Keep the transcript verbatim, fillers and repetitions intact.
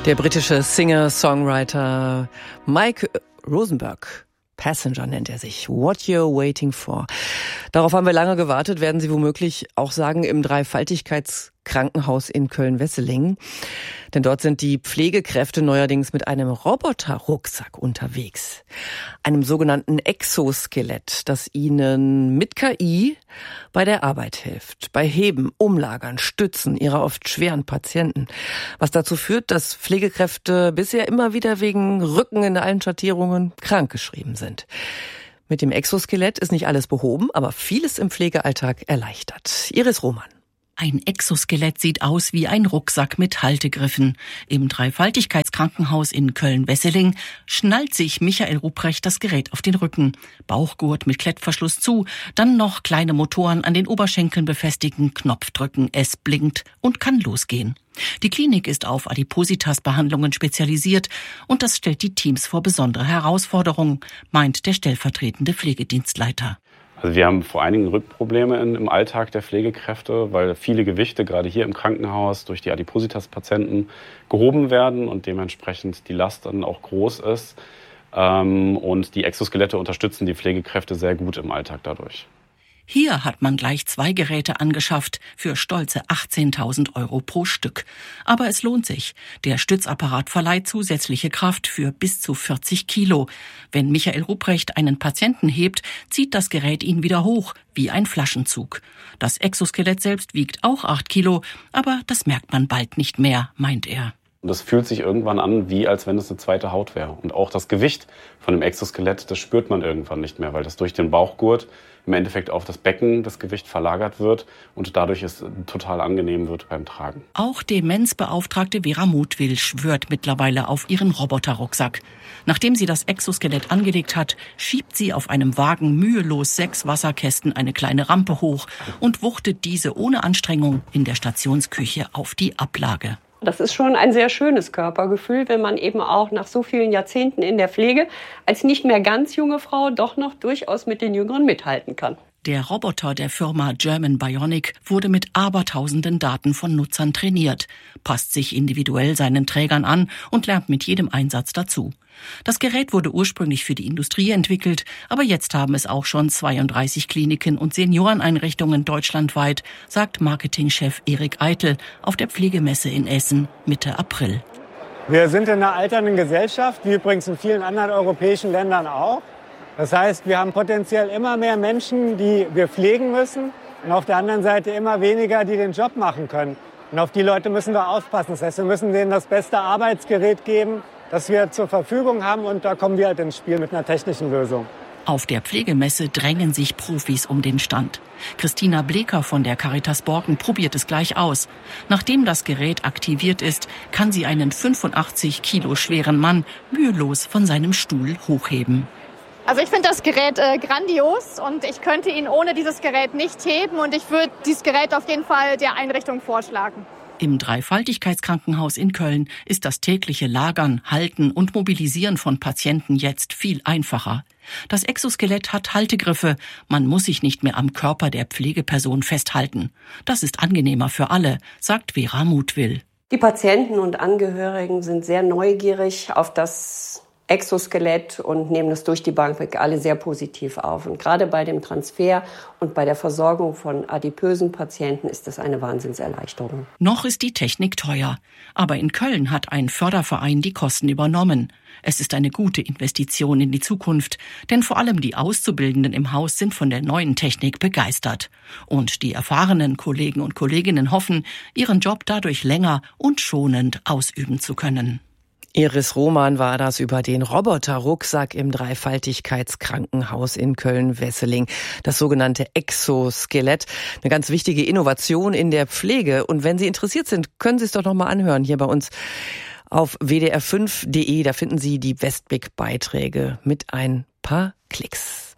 Der britische Singer-Songwriter Mike Rosenberg, Passenger nennt er sich, What You're Waiting For. Darauf haben wir lange gewartet, werden Sie womöglich auch sagen, im Dreifaltigkeitskrankenhaus in Köln-Wesseling. Denn dort sind die Pflegekräfte neuerdings mit einem Roboterrucksack unterwegs. Einem sogenannten Exoskelett, das ihnen mit K I bei der Arbeit hilft. Bei Heben, Umlagern, Stützen ihrer oft schweren Patienten. Was dazu führt, dass Pflegekräfte bisher immer wieder wegen Rücken in allen Schattierungen krankgeschrieben sind. Mit dem Exoskelett ist nicht alles behoben, aber vieles im Pflegealltag erleichtert. Iris Roman. Ein Exoskelett sieht aus wie ein Rucksack mit Haltegriffen. Im Dreifaltigkeitskrankenhaus in Köln-Wesseling schnallt sich Michael Ruprecht das Gerät auf den Rücken. Bauchgurt mit Klettverschluss zu, dann noch kleine Motoren an den Oberschenkeln befestigen, Knopf drücken, es blinkt und kann losgehen. Die Klinik ist auf Adipositas-Behandlungen spezialisiert und das stellt die Teams vor besondere Herausforderungen, meint der stellvertretende Pflegedienstleiter. Also wir haben vor allen Dingen Rückprobleme in, im Alltag der Pflegekräfte, weil viele Gewichte gerade hier im Krankenhaus durch die Adipositas-Patienten gehoben werden und dementsprechend die Last dann auch groß ist. Ähm, und die Exoskelette unterstützen die Pflegekräfte sehr gut im Alltag dadurch. Hier hat man gleich zwei Geräte angeschafft für stolze achtzehntausend Euro pro Stück. Aber es lohnt sich. Der Stützapparat verleiht zusätzliche Kraft für bis zu vierzig Kilo. Wenn Michael Ruprecht einen Patienten hebt, zieht das Gerät ihn wieder hoch, wie ein Flaschenzug. Das Exoskelett selbst wiegt auch acht Kilo, aber das merkt man bald nicht mehr, meint er. Und das fühlt sich irgendwann an, wie als wenn es eine zweite Haut wäre. Und auch das Gewicht von dem Exoskelett, das spürt man irgendwann nicht mehr, weil das durch den Bauchgurt im Endeffekt auf das Becken das Gewicht verlagert wird und dadurch es total angenehm wird beim Tragen. Auch Demenzbeauftragte Vera Mutwil schwört mittlerweile auf ihren Roboterrucksack. Nachdem sie das Exoskelett angelegt hat, schiebt sie auf einem Wagen mühelos sechs Wasserkästen eine kleine Rampe hoch und wuchtet diese ohne Anstrengung in der Stationsküche auf die Ablage. Das ist schon ein sehr schönes Körpergefühl, wenn man eben auch nach so vielen Jahrzehnten in der Pflege als nicht mehr ganz junge Frau doch noch durchaus mit den Jüngeren mithalten kann. Der Roboter der Firma German Bionic wurde mit abertausenden Daten von Nutzern trainiert, passt sich individuell seinen Trägern an und lernt mit jedem Einsatz dazu. Das Gerät wurde ursprünglich für die Industrie entwickelt, aber jetzt haben es auch schon zweiunddreißig Kliniken und Senioreneinrichtungen deutschlandweit, sagt Marketingchef Erik Eitel auf der Pflegemesse in Essen Mitte April. Wir sind in einer alternden Gesellschaft, wie übrigens in vielen anderen europäischen Ländern auch. Das heißt, wir haben potenziell immer mehr Menschen, die wir pflegen müssen und auf der anderen Seite immer weniger, die den Job machen können. Und auf die Leute müssen wir aufpassen. Das heißt, wir müssen denen das beste Arbeitsgerät geben, das wir zur Verfügung haben, und da kommen wir halt ins Spiel mit einer technischen Lösung. Auf der Pflegemesse drängen sich Profis um den Stand. Christina Bleker von der Caritas Borken probiert es gleich aus. Nachdem das Gerät aktiviert ist, kann sie einen fünfundachtzig Kilo schweren Mann mühelos von seinem Stuhl hochheben. Also ich finde das Gerät äh, grandios und ich könnte ihn ohne dieses Gerät nicht heben und ich würde dieses Gerät auf jeden Fall der Einrichtung vorschlagen. Im Dreifaltigkeitskrankenhaus in Köln ist das tägliche Lagern, Halten und Mobilisieren von Patienten jetzt viel einfacher. Das Exoskelett hat Haltegriffe, man muss sich nicht mehr am Körper der Pflegeperson festhalten. Das ist angenehmer für alle, sagt Vera Mutwil. Die Patienten und Angehörigen sind sehr neugierig auf das Exoskelett und nehmen das durch die Bank weg alle sehr positiv auf. Und gerade bei dem Transfer und bei der Versorgung von adipösen Patienten ist das eine Wahnsinnserleichterung. Noch ist die Technik teuer, aber in Köln hat ein Förderverein die Kosten übernommen. Es ist eine gute Investition in die Zukunft, denn vor allem die Auszubildenden im Haus sind von der neuen Technik begeistert. Und die erfahrenen Kollegen und Kolleginnen hoffen, ihren Job dadurch länger und schonend ausüben zu können. Iris Roman war das über den Roboterrucksack im Dreifaltigkeitskrankenhaus in Köln-Wesseling. Das sogenannte Exoskelett. Eine ganz wichtige Innovation in der Pflege. Und wenn Sie interessiert sind, können Sie es doch noch mal anhören hier bei uns auf w d r fünf punkt d e. Da finden Sie die Westblick-Beiträge mit ein paar Klicks.